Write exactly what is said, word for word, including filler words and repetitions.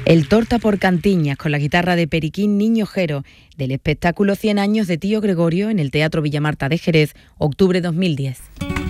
El Torta por Cantiñas, con la guitarra de Periquín Niño Jero, del espectáculo cien años de Tío Gregorio en el Teatro Villamarta de Jerez, octubre dos mil diez.